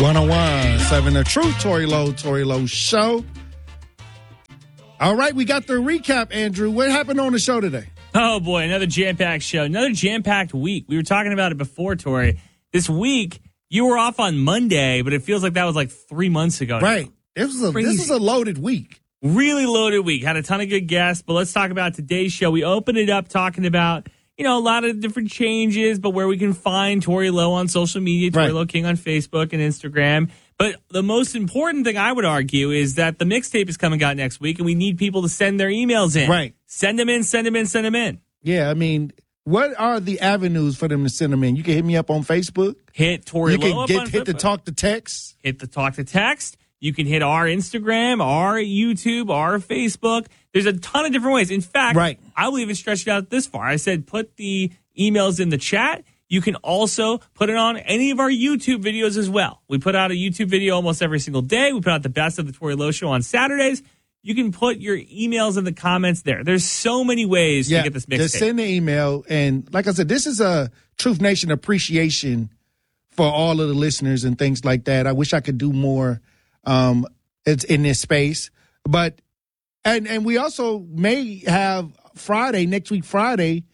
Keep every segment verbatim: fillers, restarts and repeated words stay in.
one oh one point seven The Truth, Tory Lowe, Tory Lowe Show. All right, we got the recap, Andrew. What happened on the show today? Oh, boy, another jam-packed show. Another jam-packed week. We were talking about it before, Tory. This week, you were off on Monday, but it feels like that was like three months ago now. Right. This was a, this is a loaded week. Really loaded week. Had a ton of good guests, but let's talk about today's show. We opened it up talking about, you know, a lot of different changes, but where we can find Tory Lowe on social media, Tory Right. Lowe King on Facebook and Instagram. But the most important thing I would argue is that the mixtape is coming out next week, and we need people to send their emails in. Right. Send them in, send them in, send them in. Yeah, I mean, what are the avenues for them to send them in? You can hit me up on Facebook. Hit Tory You Lowe can up get on hit the Facebook. talk to text. Hit the talk to text. You can hit our Instagram, our YouTube, our Facebook. There's a ton of different ways. In fact, Right. I will even stretch it out this far. I said put the emails in the chat. You can also put it on any of our YouTube videos as well. We put out a YouTube video almost every single day. We put out the best of the Tory Lowe Show on Saturdays. You can put your emails in the comments there. There's so many ways Yeah, to get this mixtape. just send the email. And like I said, this is a Truth Nation appreciation for all of the listeners and things like that. I wish I could do more um, it's in this space. But, and, and we also may have Friday, next week Friday,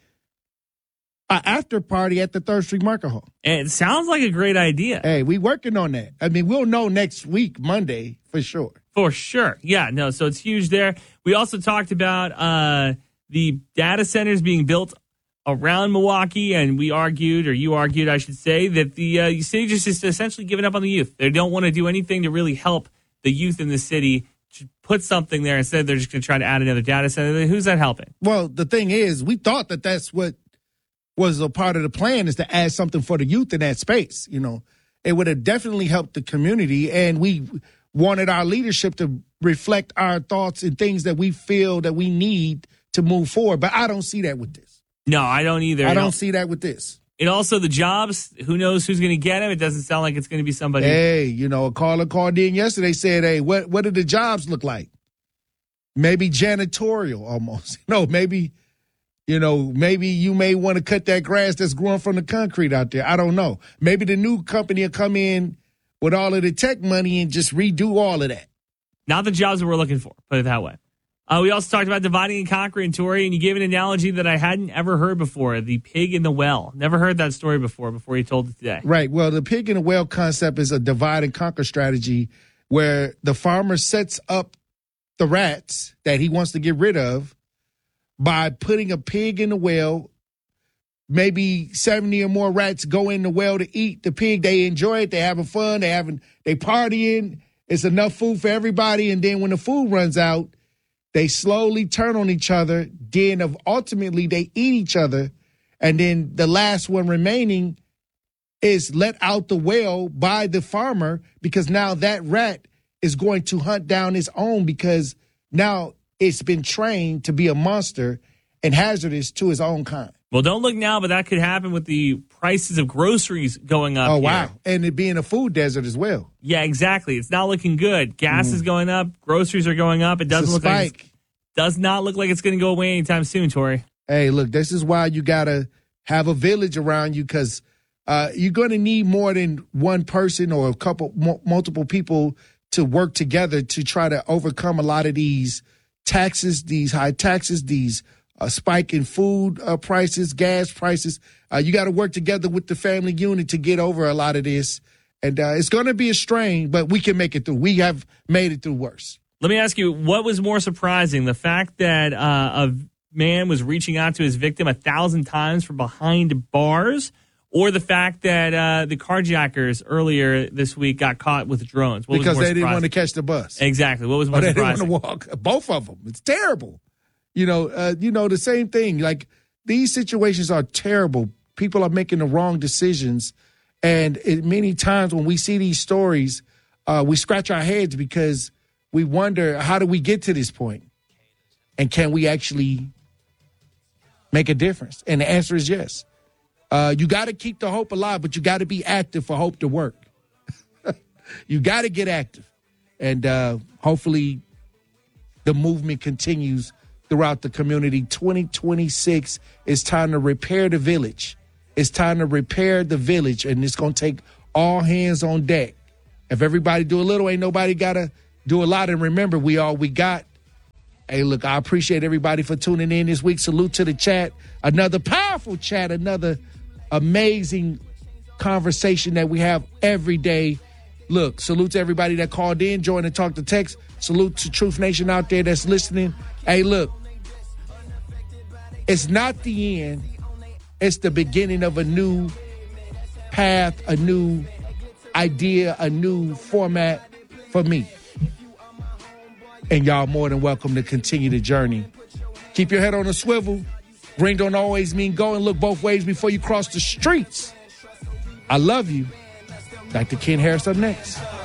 an after party at the Third Street Market Hall. And it sounds like a great idea. Hey, we working on that. I mean, we'll know next week, Monday, for sure. For sure. Yeah, no, so it's huge there. We also talked about uh, the data centers being built around Milwaukee, and we argued, or you argued, I should say, that the uh, city just is essentially giving up on the youth. They don't want to do anything to really help the youth in the city to put something there. Instead, they're just going to try to add another data center. Who's that helping? Well, the thing is, we thought that that's what was a part of the plan, is to add something for the youth in that space. You know, it would have definitely helped the community, and we wanted our leadership to reflect our thoughts and things that we feel that we need to move forward. But I don't see that with this. No, I don't either. I It don't al- see that with this. It also, the jobs, who knows who's going to get them? It doesn't sound like it's going to be somebody. Hey, you know, a caller called in yesterday, said, hey, what, what do the jobs look like? Maybe janitorial almost. No, maybe, you know, maybe you may want to cut that grass that's growing from the concrete out there. I don't know. Maybe the new company will come in with all of the tech money and just redo all of that. Not the jobs that we're looking for, put it that way. Uh, we also talked about dividing and conquering, Tory, and you gave an analogy that I hadn't ever heard before, the pig in the well. Never heard that story before, before you told it today. Right. Well, the pig in the well concept is a divide and conquer strategy where the farmer sets up the rats that he wants to get rid of by putting a pig in the well. Maybe seventy or more rats go in the well to eat the pig. They enjoy it. They having fun. They having they partying. It's enough food for everybody. And then when the food runs out, they slowly turn on each other. Then of ultimately they eat each other. And then the last one remaining is let out the well by the farmer, because now that rat is going to hunt down its own, because now it's been trained to be a monster and hazardous to its own kind. Well, don't look now, but that could happen with the prices of groceries going up. Oh, here. wow. And it being a food desert as well. Yeah, exactly. It's not looking good. Gas Mm. is going up. Groceries are going up. It It's a doesn't look like spike. it's, does not look like it's going to go away anytime soon, Tory. Hey, look, this is why you got to have a village around you, because uh, you're going to need more than one person or a couple, m- multiple people to work together to try to overcome a lot of these taxes, these high taxes, these uh, spike in food uh, prices, gas prices. Uh, you got to work together with the family unit to get over a lot of this. And uh, it's going to be a strain, but we can make it through. We have made it through worse. Let me ask you, what was more surprising? The fact that uh, a man was reaching out to his victim a thousand times from behind bars, or the fact that uh, the carjackers earlier this week got caught with drones? What was Because more they didn't surprising? want to catch the bus. Exactly. What was more Or they surprising? didn't want to walk. Both of them. It's terrible. You know, uh, you know, the same thing. Like, these situations are terrible. People are making the wrong decisions. And it, many times when we see these stories, uh, we scratch our heads because we wonder, how do we get to this point? And can we actually make a difference? And the answer is yes. Uh, you got to keep the hope alive, but you got to be active for hope to work. You got to get active. And uh, hopefully the movement continues throughout the community. twenty twenty-six is time to repair the village. It's time to repair the village, and it's going to take all hands on deck If everybody do a little, ain't nobody got to do a lot. And remember, we all we got. Hey, look, I appreciate everybody for tuning in this week. Salute to the chat. Another powerful chat, another amazing conversation that we have every day. Look, salute to everybody that called in, joined and talked to text. Salute to Truth Nation out there that's listening. Hey, look, it's not the end. It's the beginning of a new path, a new idea, a new format for me. And y'all more than welcome to continue the journey. Keep your head on a swivel. Green don't always mean go, and look both ways before you cross the streets. I love you. Doctor Ken Harris up next.